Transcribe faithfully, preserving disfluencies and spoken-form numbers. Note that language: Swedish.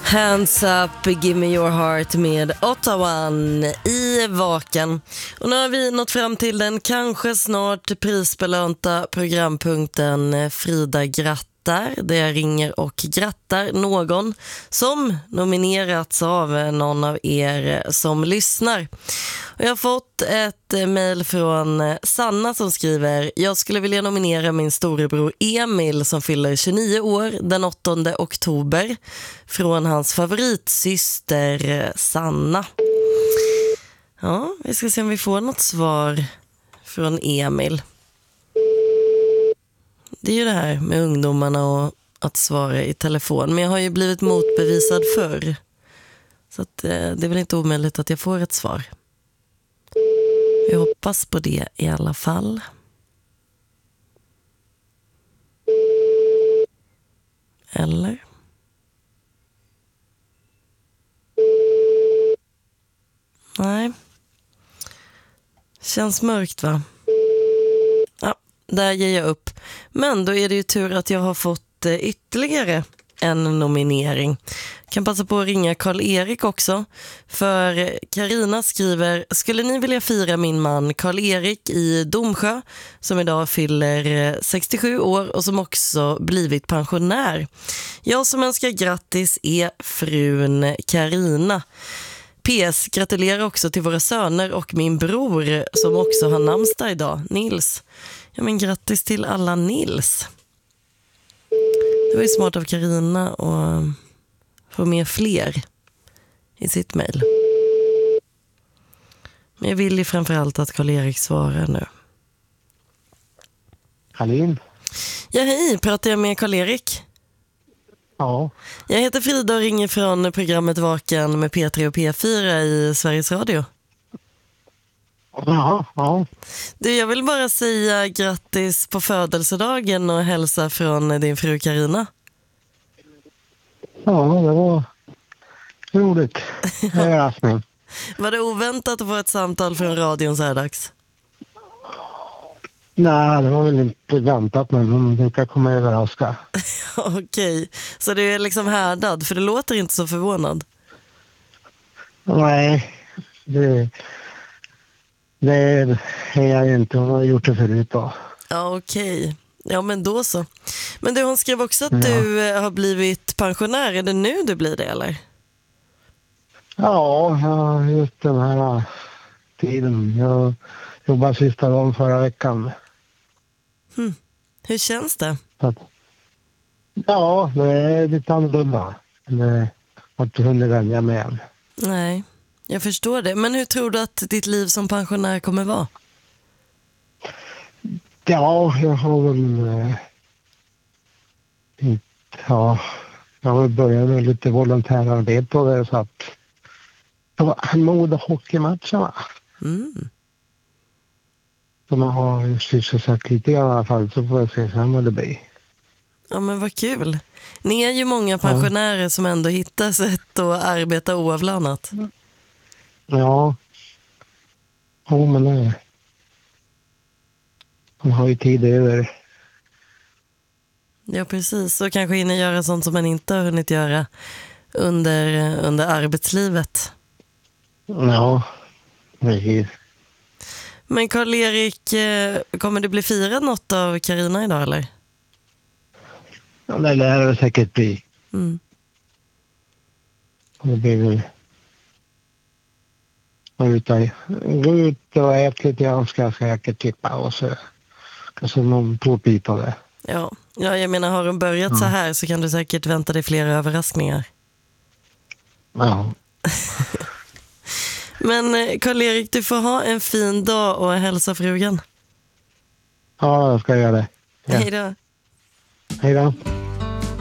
Hands up, give me your heart med Ottawa i Vaken. Och nu har vi nått fram till den kanske snart prisbelönta programpunkten Frida grattar. Där jag ringer och grattar någon som nominerats av någon av er som lyssnar. Och jag har fått ett mejl från Sanna som skriver: jag skulle vilja nominera min storebror Emil som fyller tjugonio år den åttonde oktober från hans favoritsyster Sanna. Ja, vi ska se om vi får något svar från Emil. Det är ju det här med ungdomarna och att svara i telefon. Men jag har ju blivit motbevisad förr. Så att, eh, det är väl inte omöjligt att jag får ett svar. Jag hoppas på det i alla fall. Eller? Nej. Känns mörkt, va? Ja, där ger jag upp. Men då är det ju tur att jag har fått eh, ytterligare en nominering. Jag kan passa på att ringa Karl-Erik också. För Karina skriver: skulle ni vilja fira min man Karl-Erik i Domsjö som idag fyller sextiosju år och som också blivit pensionär? Jag som önskar grattis är frun Karina. P S, gratulerar också till våra söner och min bror som också har namnsdag idag, Nils. Ja, men grattis till alla Nils. Det var ju smart av Karina att få med fler i sitt mejl. Men jag vill ju framförallt att Karl-Erik svarar nu. Hallin? Ja, hej. Pratar jag med Karl-Erik? Ja. Jag heter Frida och ringer från programmet Vaken med P tre och P fyra i Sveriges Radio. Ja, ja. Du, jag vill bara säga grattis på födelsedagen och hälsa från din fru Karina. Ja, det var roligt. Överraskning. Var det oväntat att få ett samtal från radion så här dags? Nej, det var väl inte väntat, men de brukar komma överraska. Okej, så du är liksom härdad, för det låter inte så förvånad. Nej, det, det är jag inte. Hon har gjort det förut då. Ja, okej. Ja, men då så. Men du, hon skrev också att Ja. du eh, har blivit pensionär. Är det nu du blir det, eller? Ja, ja, just den här tiden. Jag jobbade sista dagen förra veckan. Hm. Hur känns det? Så att, ja, det är lite annorlunda. Det har inte hunnit vänja med än. Nej, jag förstår det. Men hur tror du att ditt liv som pensionär kommer vara? Ja, jag har väl... Eh, inte, ja, jag har börjat med lite volontärarbete och det, så att... Så mod- och hockeymatcherna. Mm. Så man har sysselsatt lite i alla fall, så får jag se sen vad det blir. Ja, men vad kul. Ni är ju många pensionärer ja. som ändå hittar sätt att arbeta oavlönat. Ja. Ja, men det... Man har ju tid över. Ja, precis. Så kanske hinner göra sånt som man inte har hunnit göra under, under arbetslivet. Ja, precis. Men Karl-Erik, kommer det bli firad något av Karina idag, eller? Ja, det lär det säkert bli. Mm. Det blir väl... Gå ut och äta lite grann ska jag säkert tippa, och så, och så någon tårtbit av det. Ja. ja, jag menar, har de börjat ja. så här så kan du säkert vänta dig flera överraskningar. Ja. Men Karl-Erik, du får ha en fin dag och hälsa frugan. Ja, jag ska göra det. Ja. Hej då. Hej då.